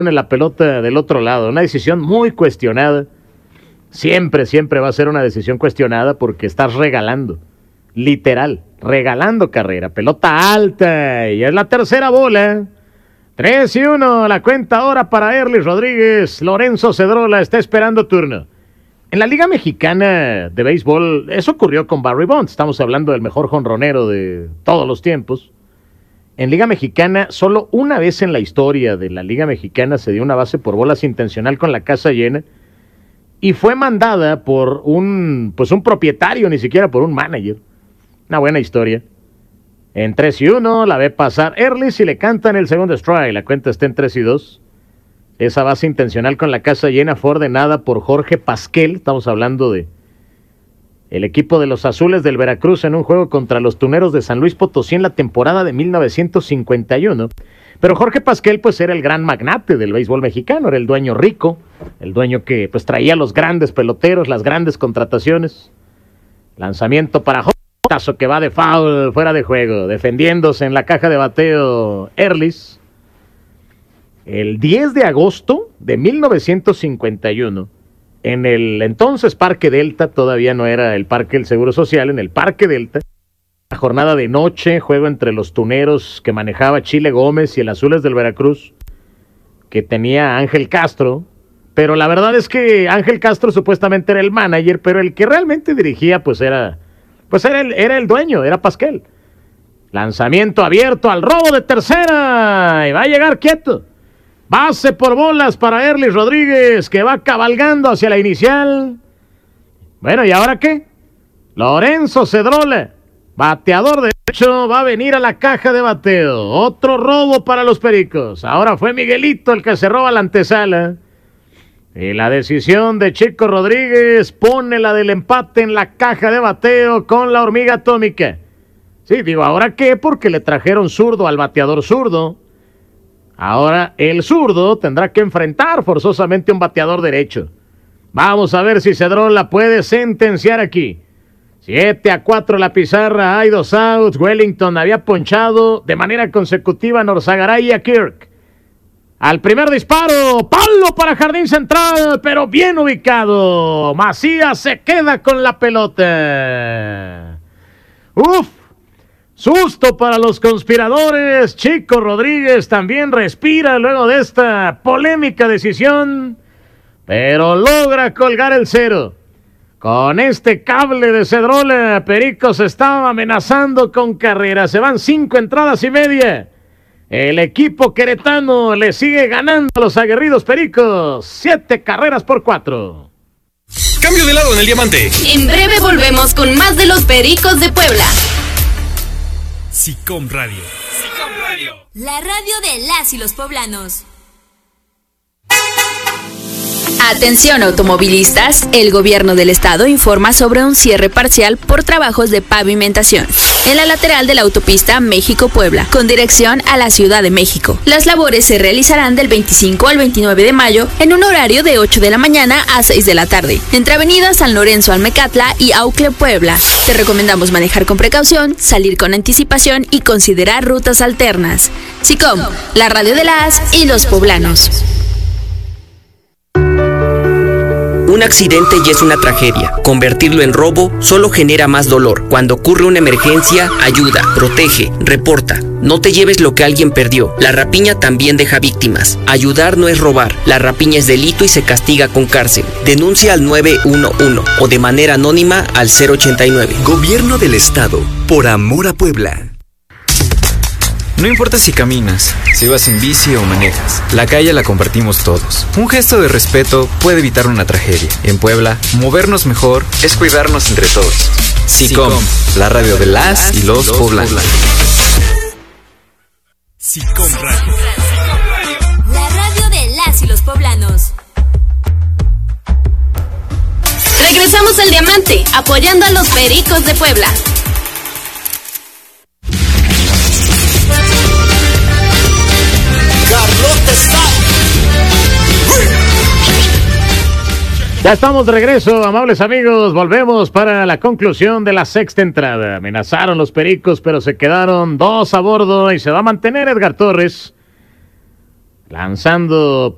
en la pelota del otro lado. Una decisión muy cuestionada. Siempre va a ser una decisión cuestionada porque estás regalando, literal, regalando carrera. Pelota alta y es la tercera bola. 3-1, la cuenta ahora para Erlis Rodríguez. Lorenzo Cedrola está esperando turno. En la Liga Mexicana de Béisbol, eso ocurrió con Barry Bonds. Estamos hablando del mejor jonronero de todos los tiempos. En Liga Mexicana, solo una vez en la historia de la Liga Mexicana se dio una base por bolas intencional con la casa llena y fue mandada por un propietario, ni siquiera por un manager. Una buena historia. En 3-1 la ve pasar Erlis y le cantan el segundo strike. La cuenta está en 3-2. Esa base intencional con la casa llena fue ordenada por Jorge Pasquel. Estamos hablando de el equipo de los Azules del Veracruz en un juego contra los Tuneros de San Luis Potosí en la temporada de 1951. Pero Jorge Pasquel pues era el gran magnate del béisbol mexicano, era el dueño rico, el dueño que pues traía los grandes peloteros, las grandes contrataciones. Lanzamiento para Jorge, que va de foul, fuera de juego, defendiéndose en la caja de bateo Erlis. El 10 de agosto de 1951, en el entonces Parque Delta, todavía no era el Parque del Seguro Social, en el Parque Delta, la jornada de noche, juego entre los Tuneros que manejaba Chile Gómez y el Azules del Veracruz, que tenía Ángel Castro, pero la verdad es que Ángel Castro supuestamente era el manager, pero el que realmente dirigía era el dueño, era Pasquel. Lanzamiento abierto al robo de tercera, y va a llegar quieto. Base por bolas para Erlis Rodríguez, que va cabalgando hacia la inicial. Bueno, ¿y ahora qué? Lorenzo Cedrola, bateador derecho, va a venir a la caja de bateo. Otro robo para los Pericos. Ahora fue Miguelito el que se roba la antesala. Y la decisión de Chico Rodríguez pone la del empate en la caja de bateo con la hormiga atómica. Sí, digo, ¿ahora qué? Porque le trajeron zurdo al bateador zurdo. Ahora el zurdo tendrá que enfrentar forzosamente a un bateador derecho. Vamos a ver si Cedrola puede sentenciar aquí. 7-4 la pizarra, hay 2 outs. Wellington había ponchado de manera consecutiva a Norzagaray y a Kirk. Al primer disparo, palo para jardín central, pero bien ubicado. Macías se queda con la pelota. ¡Uf! Susto para los conspiradores. Chico Rodríguez también respira luego de esta polémica decisión, pero logra colgar el cero. Con este cable de Cedrola, Pericos estaba amenazando con carrera. Se van 5 entradas y media. El equipo queretano le sigue ganando a los aguerridos Pericos. 7 carreras por 4. Cambio de lado en el diamante. En breve volvemos con más de los Pericos de Puebla. SICOM Radio. SICOM Radio. La radio de las y los poblanos. Atención automovilistas, el gobierno del estado informa sobre un cierre parcial por trabajos de pavimentación en la lateral de la autopista México-Puebla, con dirección a la Ciudad de México. Las labores se realizarán del 25 al 29 de mayo en un horario de 8 de la mañana a 6 de la tarde, entre avenidas San Lorenzo Almecatla y Aucle Puebla. Te recomendamos manejar con precaución, salir con anticipación y considerar rutas alternas. SICOM, la radio de las y los poblanos. Un accidente ya es una tragedia. Convertirlo en robo solo genera más dolor. Cuando ocurre una emergencia, ayuda, protege, reporta. No te lleves lo que alguien perdió. La rapiña también deja víctimas. Ayudar no es robar. La rapiña es delito y se castiga con cárcel. Denuncia al 911 o de manera anónima al 089. Gobierno del Estado. Por amor a Puebla. No importa si caminas, si vas en bici o manejas, la calle la compartimos todos. Un gesto de respeto puede evitar una tragedia. En Puebla, movernos mejor es cuidarnos entre todos. SICOM, la radio de las y los poblanos. SICOM Radio. La radio de las y los poblanos. Regresamos al diamante, apoyando a los Pericos de Puebla. Ya estamos de regreso, amables amigos. Volvemos para la conclusión de la sexta entrada. Amenazaron los Pericos, pero se quedaron 2 a bordo y se va a mantener Edgar Torres lanzando